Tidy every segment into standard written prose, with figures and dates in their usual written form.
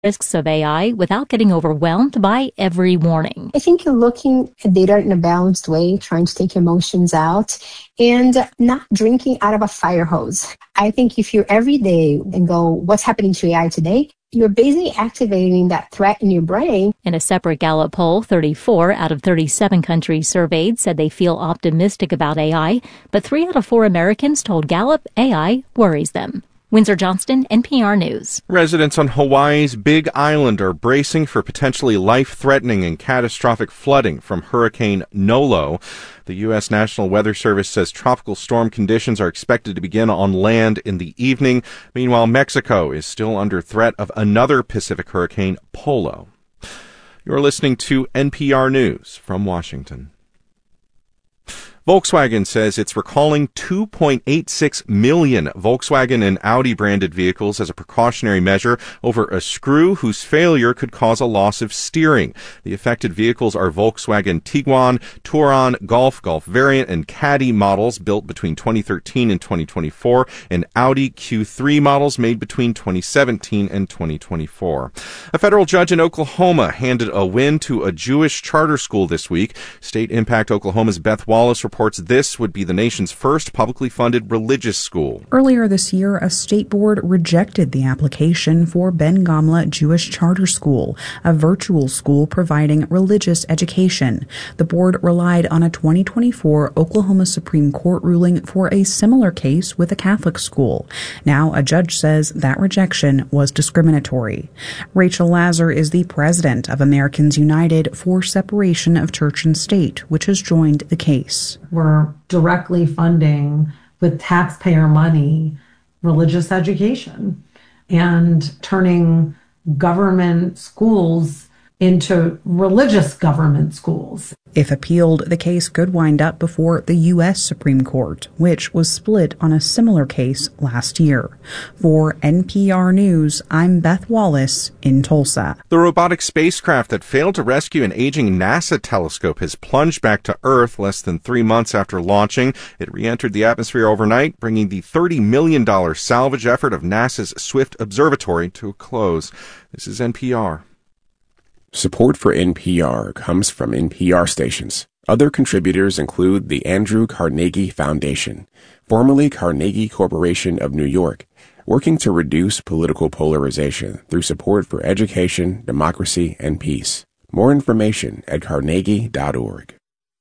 risks of AI without getting overwhelmed by every warning. I think you're looking at data in a balanced way, trying to take emotions out and not drinking out of a fire hose. I think if you're every day and go, what's happening to AI today? You're basically activating that threat in your brain. In a separate Gallup poll, 34 out of 37 countries surveyed said they feel optimistic about AI, but 3 out of 4 Americans told Gallup AI worries them. Windsor Johnston, NPR News. Residents on Hawaii's Big Island are bracing for potentially life-threatening and catastrophic flooding from Hurricane Nolo. The U.S. National Weather Service says tropical storm conditions are expected to begin on land in the evening. Meanwhile, Mexico is still under threat of another Pacific hurricane, Polo. You're listening to NPR News from Washington. Volkswagen says it's recalling 2.86 million Volkswagen and Audi branded vehicles as a precautionary measure over a screw whose failure could cause a loss of steering. The affected vehicles are Volkswagen Tiguan, Touran, Golf variant, and Caddy models built between 2013 and 2024, and Audi Q3 models made between 2017 and 2024. A federal judge in Oklahoma handed a win to a Jewish charter school this week. State Impact Oklahoma's Beth Wallace reports this would be the nation's first publicly funded religious school. Earlier this year, a state board rejected the application for Ben Gamla Jewish Charter School, a virtual school providing religious education. The board relied on a 2024 Oklahoma Supreme Court ruling for a similar case with a Catholic school. Now, a judge says that rejection was discriminatory. Rachel Lazar is the president of Americans United for Separation of Church and State, which has joined the case. We're directly funding with taxpayer money religious education and turning government schools into religious government schools. If appealed, the case could wind up before the U.S. Supreme Court, which was split on a similar case last year. For NPR News, I'm Beth Wallace in Tulsa. The robotic spacecraft that failed to rescue an aging NASA telescope has plunged back to Earth less than 3 months after launching. It re-entered the atmosphere overnight, bringing the $30 million salvage effort of NASA's Swift Observatory to a close. This is NPR. Support for NPR comes from NPR stations. Other contributors include the Andrew Carnegie Foundation, formerly Carnegie Corporation of New York, working to reduce political polarization through support for education, democracy, and peace. More information at carnegie.org.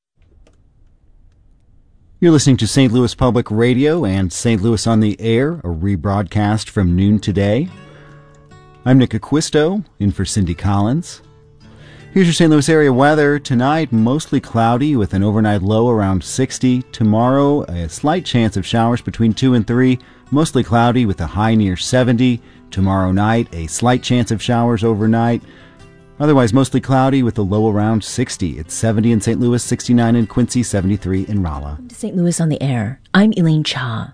You're listening to St. Louis Public Radio and St. Louis on the Air, a rebroadcast from noon today. I'm Nick Acquisto, in for Cindy Collins. Here's your St. Louis area weather. Tonight, mostly cloudy with an overnight low around 60. Tomorrow, a slight chance of showers between 2 and 3. Mostly cloudy with a high near 70. Tomorrow night, a slight chance of showers overnight. Otherwise, mostly cloudy with a low around 60. It's 70 in St. Louis, 69 in Quincy, 73 in Rolla. St. Louis on the Air. I'm Elaine Cha.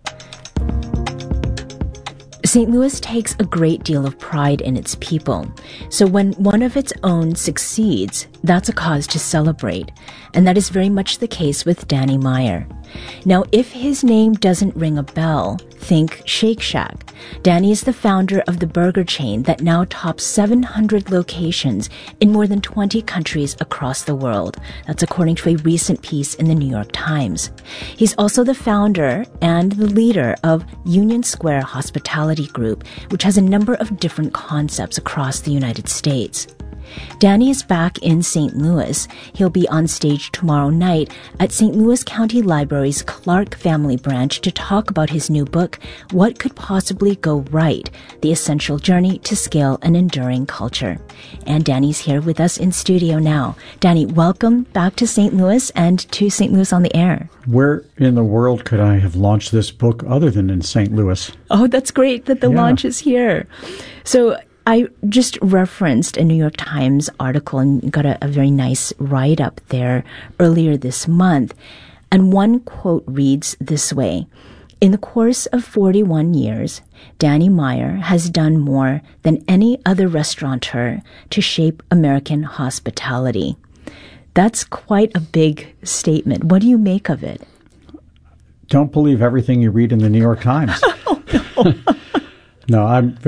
St. Louis takes a great deal of pride in its people. So when one of its own succeeds, that's a cause to celebrate. And that is very much the case with Danny Meyer. Now, if his name doesn't ring a bell, think Shake Shack. Danny is the founder of the burger chain that now tops 700 locations in more than 20 countries across the world. That's according to a recent piece in the New York Times. He's also the founder and the leader of Union Square Hospitality Group, which has a number of different concepts across the United States. Danny is back in St. Louis. He'll be on stage tomorrow night at St. Louis County Library's Clark Family Branch to talk about his new book, What Could Possibly Go Right? The Essential Journey to Scale an Enduring Culture. And Danny's here with us in studio now. Danny, welcome back to St. Louis and to St. Louis on the Air. Where in the world could I have launched this book other than in St. Louis? Oh, that's great that the launch is here. So I just referenced a New York Times article and got a very nice write-up there earlier this month. And one quote reads this way: "In the course of 41 years, Danny Meyer has done more than any other restaurateur to shape American hospitality." That's quite a big statement. What do you make of it? Don't believe everything you read in the New York Times. Oh, no. No,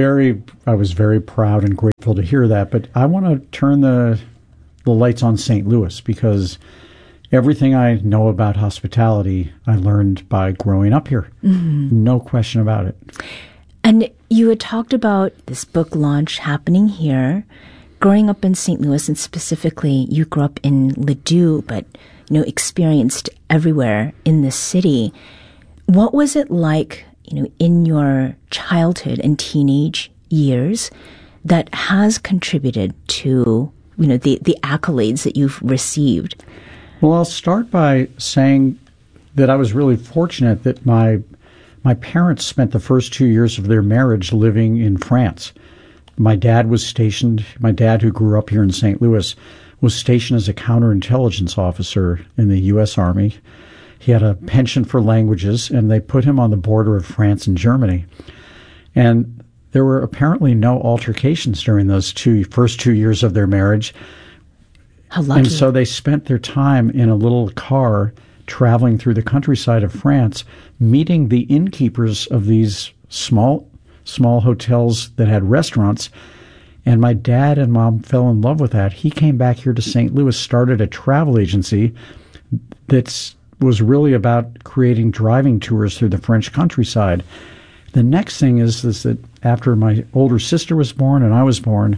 I was very proud and grateful to hear that. But I want to turn the lights on St. Louis, because everything I know about hospitality, I learned by growing up here. Mm-hmm. No question about it. And you had talked about this book launch happening here, growing up in St. Louis, and specifically you grew up in Ladue, but experienced everywhere in the city. What was it like, in your childhood and teenage years that has contributed to, the accolades that you've received? Well, I'll start by saying that I was really fortunate that my parents spent the first 2 years of their marriage living in France. My dad, who grew up here in St. Louis, was stationed as a counterintelligence officer in the U.S. Army. He had a penchant for languages, and they put him on the border of France and Germany. And there were apparently no altercations during those first 2 years of their marriage. How lucky. And so they spent their time in a little car traveling through the countryside of France, meeting the innkeepers of these small hotels that had restaurants. And my dad and mom fell in love with that. He came back here to St. Louis, started a travel agency that was really about creating driving tours through the French countryside. The next thing is that after my older sister was born and I was born,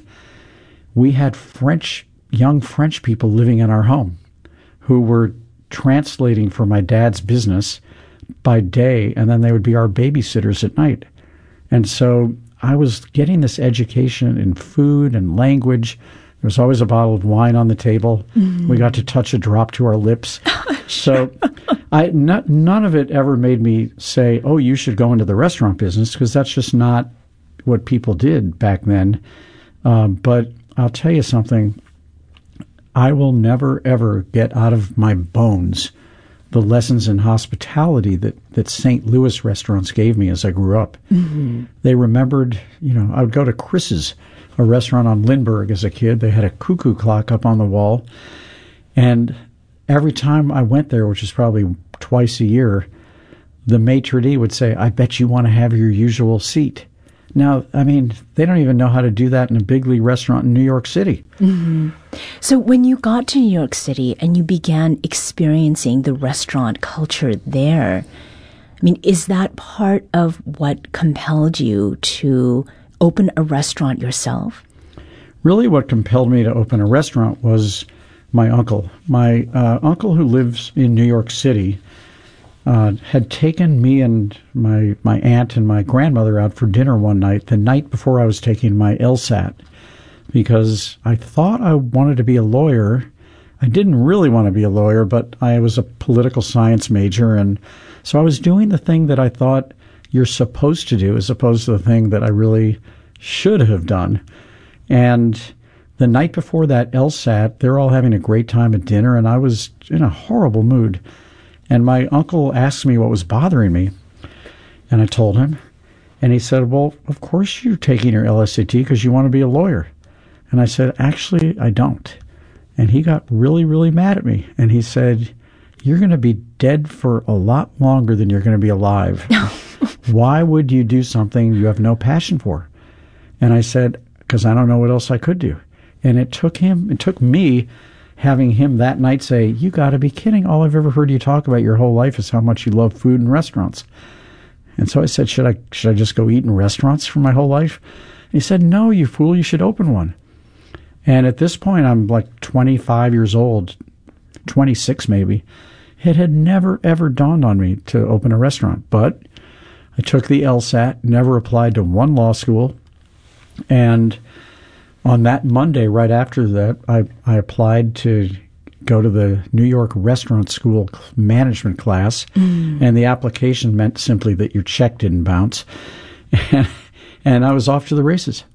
we had young French people living in our home who were translating for my dad's business by day, and then they would be our babysitters at night. And so I was getting this education in food and language. There was always a bottle of wine on the table. Mm-hmm. We got to touch a drop to our lips. So none of it ever made me say, oh, you should go into the restaurant business, because that's just not what people did back then. But I'll tell you something. I will never, ever get out of my bones the lessons in hospitality that St. Louis restaurants gave me as I grew up. Mm-hmm. They remembered, I would go to Chris's, a restaurant on Lindbergh as a kid. They had a cuckoo clock up on the wall. And every time I went there, which is probably twice a year, the maitre d' would say, I bet you want to have your usual seat. Now, they don't even know how to do that in a big league restaurant in New York City. Mm-hmm. So when you got to New York City and you began experiencing the restaurant culture there, is that part of what compelled you to open a restaurant yourself? Really what compelled me to open a restaurant was my uncle. My uncle, who lives in New York City, had taken me and my aunt and my grandmother out for dinner one night, the night before I was taking my LSAT, because I thought I wanted to be a lawyer. I didn't really want to be a lawyer, but I was a political science major, and so I was doing the thing that I thought you're supposed to do as opposed to the thing that I really should have done. And the night before that LSAT, they're all having a great time at dinner, and I was in a horrible mood. And my uncle asked me what was bothering me, and I told him. And he said, well, of course you're taking your LSAT because you want to be a lawyer. And I said, actually, I don't. And he got really, really mad at me. And he said, you're going to be dead for a lot longer than you're going to be alive. Why would you do something you have no passion for? And I said, because I don't know what else I could do. And it took me having him that night say, you got to be kidding. All I've ever heard you talk about your whole life is how much you love food and restaurants. And so I said, should I just go eat in restaurants for my whole life? And he said, no, you fool, you should open one. And at this point, I'm like 25 years old, 26 maybe. It had never, ever dawned on me to open a restaurant. But I took the LSAT, never applied to one law school. And on that Monday, right after that, I applied to go to the New York Restaurant School management class. And the application meant simply that your check didn't bounce. And I was off to the races.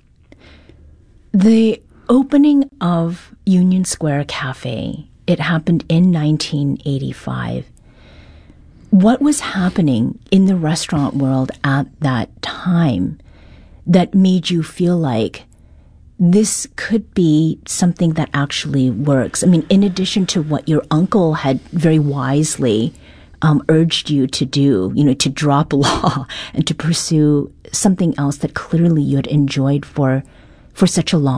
The opening of Union Square Cafe, it happened in 1985. What was happening in the restaurant world at that time that made you feel like this could be something that actually works? In addition to what your uncle had very wisely urged you to do, to drop law and to pursue something else that clearly you had enjoyed for such a long